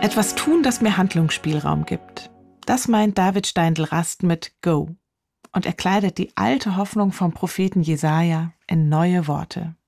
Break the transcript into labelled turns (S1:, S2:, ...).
S1: Etwas tun, das mir Handlungsspielraum gibt. Das meint David Steindl-Rast mit Go. Und er kleidet die alte Hoffnung vom Propheten Jesaja in neue Worte.